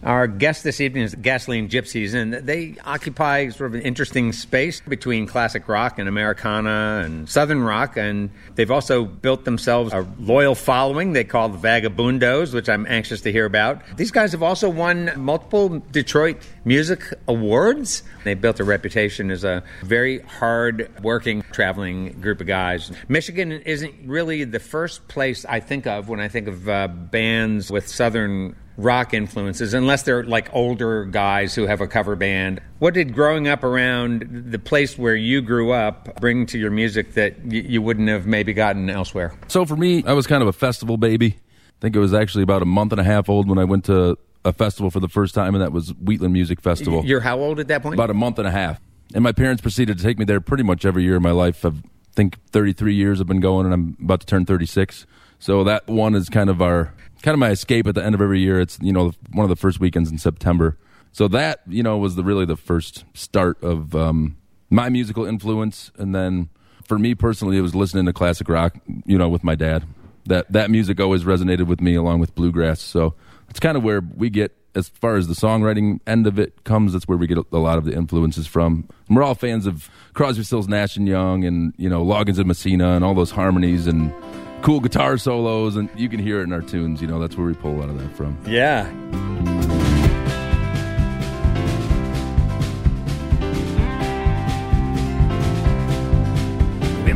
Our guest this evening is Gasoline Gypsies, and they occupy sort of an interesting space between classic rock and Americana and Southern rock, and they've also built themselves a loyal following they call the Vagabundos, which I'm anxious to hear about. These guys have also won multiple Detroit Music Awards. They built a reputation as a very hard-working, traveling group of guys. Michigan isn't really the first place I think of when I think of bands with Southern rock influences, unless they're like older guys who have a cover band. What did growing up around the place where you grew up bring to your music that you wouldn't have maybe gotten elsewhere? So for me, I was kind of a festival baby. I think it was actually about a month and a half old when I went to a festival for the first time, and that was Wheatland Music Festival. You're how old at that point? About a month and a half. And my parents proceeded to take me there pretty much every year of my life. I think 33 years I've been going, and I'm about to turn 36. So that one is kind of my escape at the end of every year. It's, one of the first weekends in September. So that, was really the first start of my musical influence. And then for me personally, it was listening to classic rock, with my dad. That music always resonated with me along with bluegrass. So it's kind of where we get, as far as the songwriting end of it comes, that's where we get a lot of the influences from. And we're all fans of Crosby, Stills, Nash & Young and, Loggins and Messina and all those harmonies and cool guitar solos, and you can hear it in our tunes. That's where we pull a lot of that from. Yeah.